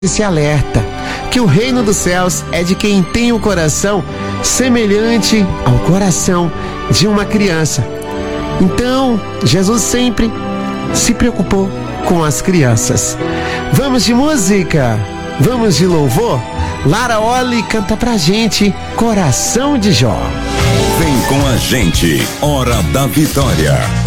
esse alerta, que o reino dos céus é de quem tem o coração semelhante ao coração de uma criança. Então, Jesus sempre se preocupou com as crianças. Vamos de música? Vamos de louvor? Lara Oli canta pra gente Coração de Jó. Vem com a gente, Hora da Vitória.